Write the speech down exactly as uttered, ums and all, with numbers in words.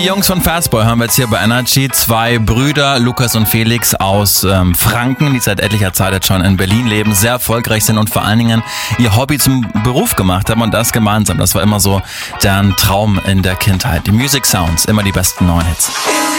Die Jungs von Fastboy hören wir jetzt hier bei Energy. Zwei Brüder, Lukas und Felix aus ähm, Franken, die seit etlicher Zeit jetzt schon in Berlin leben, sehr erfolgreich sind und vor allen Dingen ihr Hobby zum Beruf gemacht haben und das gemeinsam. Das war immer so deren Traum in der Kindheit. Die Music Sounds, immer die besten neuen Hits.